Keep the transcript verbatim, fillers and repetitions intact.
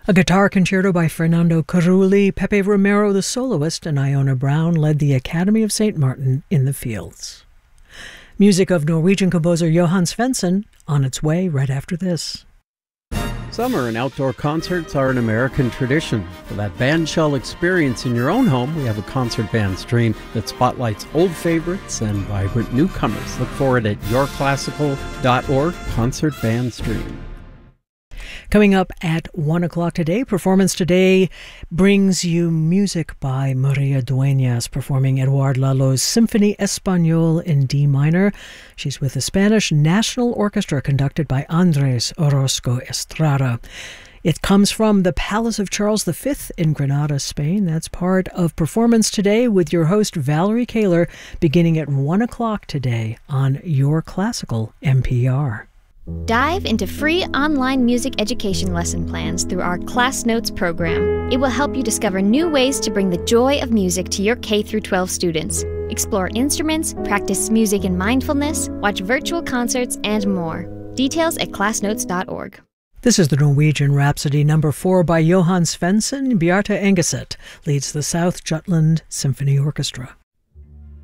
A guitar concerto by Fernando Carulli, Pepe Romero the soloist, and Iona Brown led the Academy of Saint Martin in the Fields. Music of Norwegian composer Johan Svensson on its way right after this. Summer and outdoor concerts are an American tradition. For that bandshell experience in your own home, we have a concert band stream that spotlights old favorites and vibrant newcomers. Look for it at your classical dot org, Concert Band Stream. Coming up at one o'clock today, Performance Today brings you music by Maria Dueñas, performing Eduard Lalo's Symphony Español in D minor. She's with the Spanish National Orchestra, conducted by Andrés Orozco Estrada. It comes from the Palace of Charles the Fifth in Granada, Spain. That's part of Performance Today with your host, Valerie Kaler, beginning at one o'clock today on Your Classical N P R. Dive into free online music education lesson plans through our Class Notes program. It will help you discover new ways to bring the joy of music to your K through twelve students. Explore instruments, practice music and mindfulness, watch virtual concerts, and more. Details at class notes dot org. This is the Norwegian Rhapsody number four by Johan Svensson. Bjarte Engeset leads the South Jutland Symphony Orchestra.